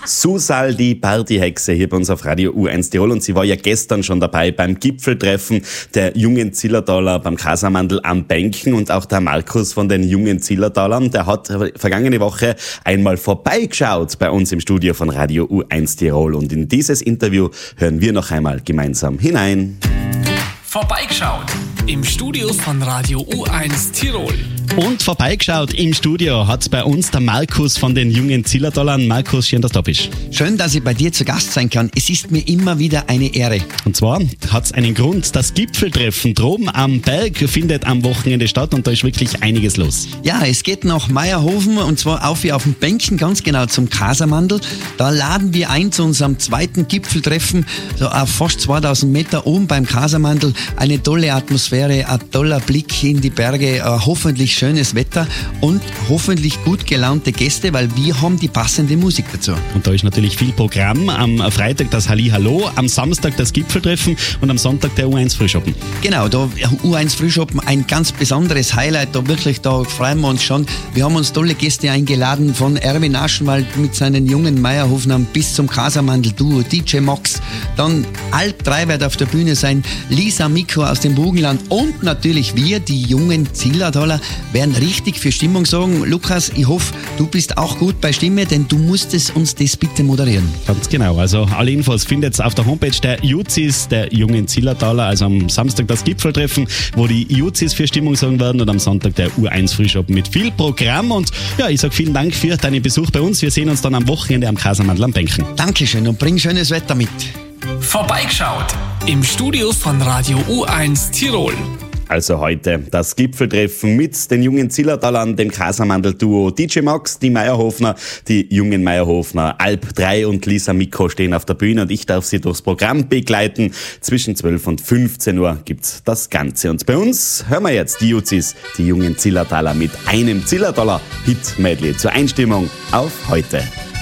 Susal, die Partyhexe hier bei uns auf Radio U1 Tirol, und sie war ja gestern schon dabei beim Gipfeltreffen der jungen Zillertaler beim Casamandl am Bänken, und auch der Markus von den jungen Zillertalern, der hat vergangene Woche einmal vorbeigeschaut bei uns im Studio von Radio U1 Tirol, und in dieses Interview hören wir noch einmal gemeinsam hinein. Vorbeigeschaut im Studio von Radio U1 Tirol. Und vorbeigeschaut im Studio hat bei uns der Markus von den jungen Zillertalern. Markus, schön, dass du da bist. Schön, dass ich bei dir zu Gast sein kann. Es ist mir immer wieder eine Ehre. Und zwar hat es einen Grund. Das Gipfeltreffen droben am Berg findet am Wochenende statt, und da ist wirklich einiges los. Ja, es geht nach Meierhofen, und zwar auf dem Bänkchen, ganz genau zum Casamandl. Da laden wir ein zu unserem zweiten Gipfeltreffen, so auf fast 2000 Meter oben beim Casamandl. Eine tolle Atmosphäre, ein toller Blick in die Berge, hoffentlich schönes Wetter und hoffentlich gut gelaunte Gäste, weil wir haben die passende Musik dazu. Und da ist natürlich viel Programm. Am Freitag das Hallihallo, am Samstag das Gipfeltreffen und am Sonntag der U1 Frühschoppen. Genau, da U1 Frühschoppen, ein ganz besonderes Highlight. Da wirklich, da freuen wir uns schon. Wir haben uns tolle Gäste eingeladen, von Erwin Aschenwald mit seinen jungen Meierhofnern bis zum Casamandl Duo, DJ Max. Dann Alp 3 wird auf der Bühne sein, Lisa Mikko aus dem Burgenland und natürlich wir, die jungen Zillertaler, werden richtig für Stimmung sorgen. Lukas, ich hoffe, du bist auch gut bei Stimme, denn du musstest uns das bitte moderieren. Ganz genau, also alle Infos findet ihr auf der Homepage der Juzis, der jungen Zillertaler. Also am Samstag das Gipfeltreffen, wo die Juzis für Stimmung sorgen werden, und am Sonntag der U1 Frühschoppen mit viel Programm. Und ja, ich sage vielen Dank für deinen Besuch bei uns. Wir sehen uns dann am Wochenende am Casamandl am Bänken. Dankeschön und bring schönes Wetter mit. Vorbeigeschaut im Studio von Radio U1 Tirol. Also heute das Gipfeltreffen mit den jungen Zillertalern, dem Casamandl-Duo DJ Max, die Meierhofner, die jungen Meierhofner, Alp 3 und Lisa Mikko stehen auf der Bühne, und ich darf sie durchs Programm begleiten. Zwischen 12 und 15 Uhr gibt's das Ganze. Und bei uns hören wir jetzt die Juzis, die jungen Zillertaler, mit einem Zillertaler Hit-Medley zur Einstimmung auf heute.